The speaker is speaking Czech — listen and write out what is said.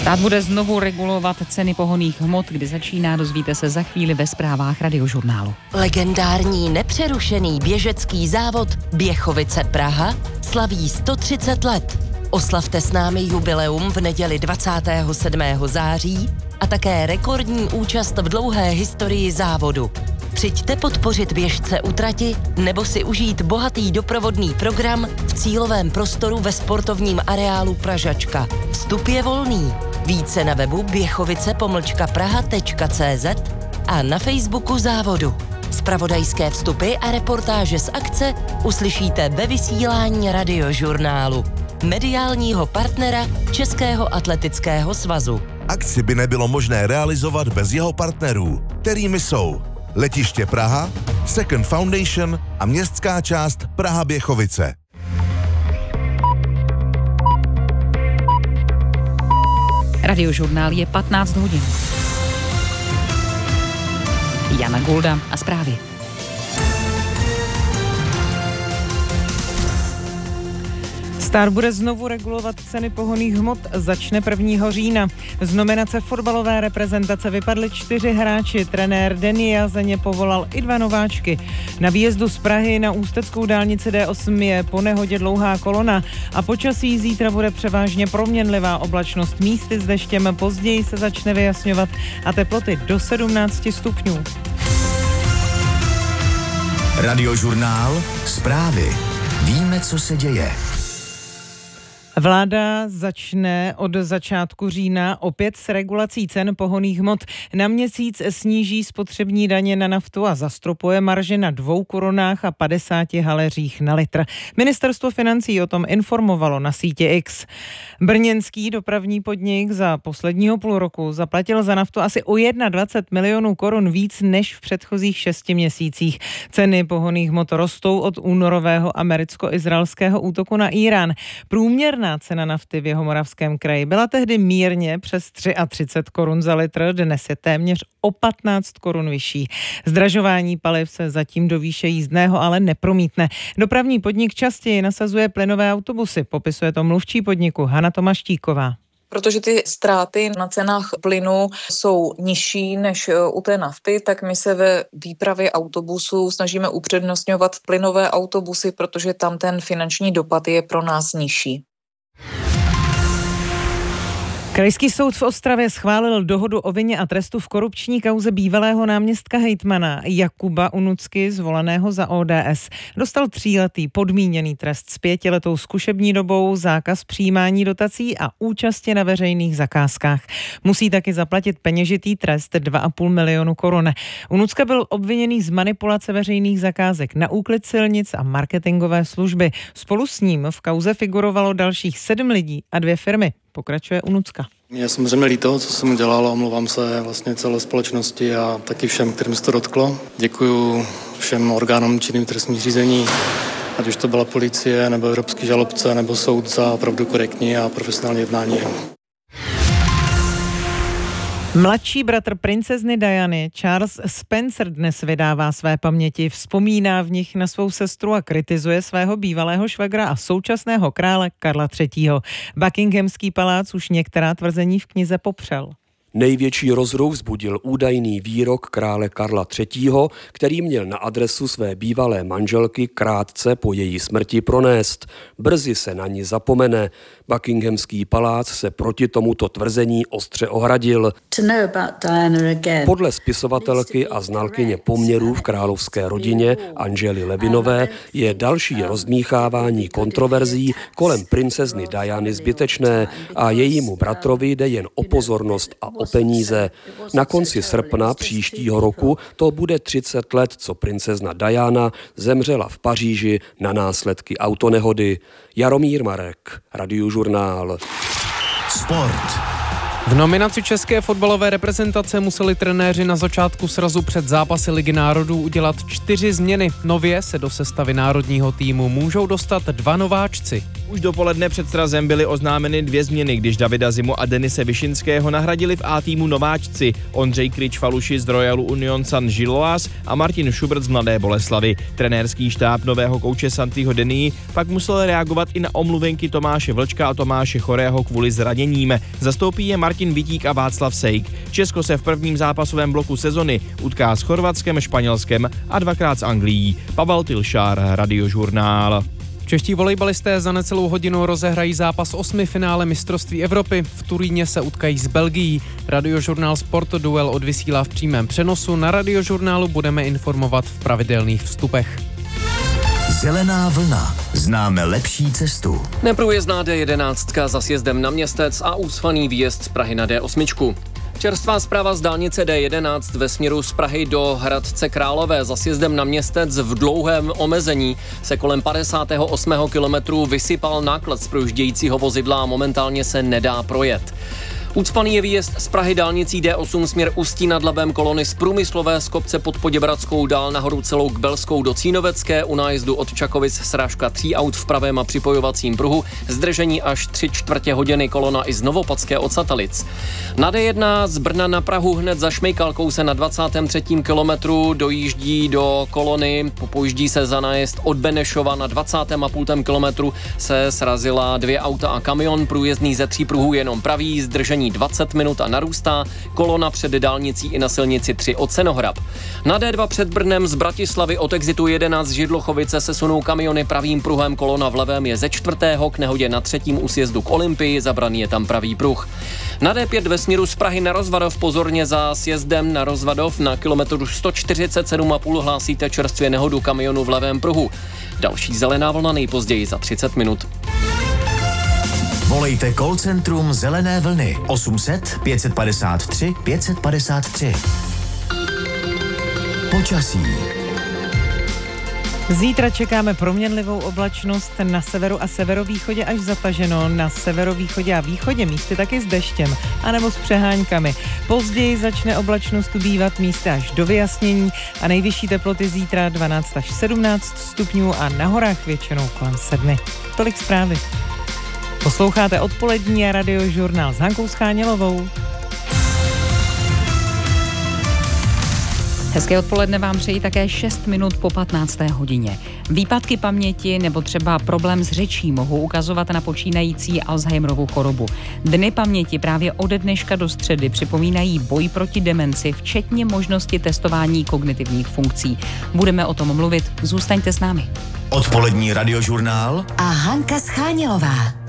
Stát bude znovu regulovat ceny pohonných hmot, kdy začíná, dozvíte se za chvíli ve zprávách Radiožurnálu. Legendární nepřerušený běžecký závod Běchovice Praha slaví 130 let. Oslavte s námi jubileum v neděli 27. září a také rekordní účast v dlouhé historii závodu. Přijďte podpořit běžce u trati nebo si užít bohatý doprovodný program v cílovém prostoru ve sportovním areálu Pražačka. Vstup je volný. Více na webu běchovice-praha.cz a na Facebooku závodu. Zpravodajské vstupy a reportáže z akce uslyšíte ve vysílání Radiožurnálu, mediálního partnera Českého atletického svazu. Akci by nebylo možné realizovat bez jeho partnerů, kterými jsou Letiště Praha, Second Foundation a městská část Praha Běchovice. Radiožurnál je 15 hodin. Jana Gulda a zprávy. Stát bude znovu regulovat ceny pohonných hmot, začne 1. října. Z nominace fotbalové reprezentace vypadli 4 hráči, trenér Denny Jazeně povolal i 2 nováčky. Na výjezdu z Prahy na ústeckou dálnici D8 je po nehodě dlouhá kolona a počasí zítra bude převážně proměnlivá oblačnost, místy s deštěm, později se začne vyjasňovat a teploty do 17 stupňů. Radiožurnál, zprávy. Víme, co se děje. Vláda začne od začátku října opět s regulací cen pohonných hmot. Na měsíc sníží spotřební daně na naftu a zastropuje marže na 2 korunách a 50 haleřích na litr. Ministerstvo financí o tom informovalo na síti X. Brněnský dopravní podnik za posledního půl roku zaplatil za naftu asi o 21 milionů korun víc než v předchozích 6 měsících. Ceny pohonných hmot rostou od únorového americko-izraelského útoku na Irán. Průměrná cena nafty v Jihomoravském kraji byla tehdy mírně přes 33 korun za litr, dnes je téměř o 15 korun vyšší. Zdražování paliv se zatím do výše jízdného ale nepromítne. Dopravní podnik častěji nasazuje plynové autobusy, popisuje to mluvčí podniku Hana Tomaštíková. Protože ty ztráty na cenách plynu jsou nižší než u té nafty, tak my se ve výpravě autobusů snažíme upřednostňovat plynové autobusy, protože tam ten finanční dopad je pro nás nižší. Krajský soud v Ostravě schválil dohodu o vině a trestu v korupční kauze bývalého náměstka hejtmana Jakuba Unucky, zvoleného za ODS. Dostal 3letý podmíněný trest s 5letou zkušební dobou, zákaz přijímání dotací a účasti na veřejných zakázkách. Musí taky zaplatit peněžitý trest 2,5 milionu korun. Unucka byl obviněný z manipulace veřejných zakázek na úklid silnic a marketingové služby. Spolu s ním v kauze figurovalo dalších 7 lidí a 2 firmy. Pokračuje Unucka. Je samozřejmě líto, co jsem dělal, omlouvám se vlastně celé společnosti a taky všem, kterým se to dotklo. Děkuju všem orgánům činným trestním řízení, ať už to byla policie, nebo evropský žalobce, nebo soud za opravdu korektní a profesionální jednání. Mladší bratr princezny Diany, Charles Spencer, dnes vydává své paměti, vzpomíná v nich na svou sestru a kritizuje svého bývalého švagra a současného krále Karla III. Buckinghamský palác už některá tvrzení v knize popřel. Největší rozruch vzbudil údajný výrok krále Karla III., který měl na adresu své bývalé manželky krátce po její smrti pronést. Brzy se na ní zapomene. Buckinghamský palác se proti tomuto tvrzení ostře ohradil. Podle spisovatelky a znalkyně poměrů v královské rodině Angely Levinové je další rozdmíchávání kontroverzí kolem princezny Diany zbytečné a jejímu bratrovi jde jen o pozornost a o peníze. Na konci srpna příštího roku to bude 30 let, co princezna Diana zemřela v Paříži na následky autonehody. Jaromír Marek, Radiožurnál. Sport. V nominaci české fotbalové reprezentace museli trenéři na začátku srazu před zápasy Ligy národů udělat 4 změny. Nově se do sestavy národního týmu můžou dostat 2 nováčci. Už dopoledne před srazem byly oznámeny 2 změny, když Davida Zimu a Denise Višinského nahradili v A týmu nováčci. Ondřej Kryč-Faluši z Royalu Union San Gilloas a Martin Schubert z Mladé Boleslavi. Trenérský štáb nového kouče Santiho Denny pak musel reagovat i na omluvenky Tomáše Vlčka a Tomáše Chorého kvůli zraněním. Zastoupí je Martin Martin Vitík a Václav Sejk. Česko se v prvním zápasovém bloku sezony utká s Chorvatskem, Španělskem a dvakrát s Anglií. Pavel Tilšár, Radiožurnál. Čeští volejbalisté za necelou hodinu rozehrají zápas 8. finále mistrovství Evropy. V Turíně se utkají s Belgií. Radiožurnál Sport duel odvysílá v přímém přenosu. Na Radiožurnálu budeme informovat v pravidelných vstupech. Zelená vlna. Známe lepší cestu. Neprůjezdná D11 za sjezdem na Městec a úsvaný výjezd z Prahy na D8. Čerstvá zpráva z dálnice D11 ve směru z Prahy do Hradce Králové za sjezdem na Městec v dlouhém omezení se kolem 58. kilometru vysypal náklad z projíždějícího vozidla a momentálně se nedá projet. Ucpaný je výjezd z Prahy dálnicí D8 směr Ústí nad Labem, kolony z Průmyslové z kopce pod Poděbradskou dál nahoru celou k Belskou do Cínovecké, u nájezdu od Čakovic srážka 3 aut v pravém a připojovacím pruhu, zdržení až 3/4 hodiny, kolona i z Novopadské od Satelic. Na D1 z Brna na Prahu hned za Šmejkalkou se na 23. kilometru dojíždí do kolony, pojíždí se za nájezd od Benešova, na 20,5 kilometru se srazila 2 auta a kamion, průjezdný ze 3 pruhů jenom pravý, zdržení 20 minut a narůstá, kolona před dálnicí i na silnici 3 od Senohrab. Na D2 před Brnem z Bratislavy od exitu 11 z Židlochovice se sunou kamiony pravým pruhem, kolona v levém je ze 4. k nehodě na 3. úsjezdu k Olympii, zabraný je tam pravý pruh. Na D5 ve směru z Prahy na Rozvadov pozorně za sjezdem na Rozvadov na kilometru 147,5 hlásíte čerstvě nehodu kamionu v levém pruhu. Další zelená vlna nejpozději za 30 minut. Volejte call centrum Zelené vlny 800 553 553. Počasí. Zítra čekáme proměnlivou oblačnost, na severu a severovýchodě až zataženo, na severovýchodě a východě místy taky s deštěm, anebo s přeháňkami. Později začne oblačnost ubývat, místy až do vyjasnění a nejvyšší teploty zítra 12 až 17 stupňů a na horách většinou kolem 7. Tolik zprávy. Posloucháte odpolední a Radiožurnál s Hankou Schánělovou. Hezké odpoledne vám přeji také 6 minut po 15. hodině. Výpadky paměti nebo třeba problém s řečí mohou ukazovat na počínající Alzheimerovu chorobu. Dny paměti právě ode dneška do středy připomínají boj proti demenci, včetně možnosti testování kognitivních funkcí. Budeme o tom mluvit, zůstaňte s námi. Odpolední Radiožurnál a Hanka Schánělová.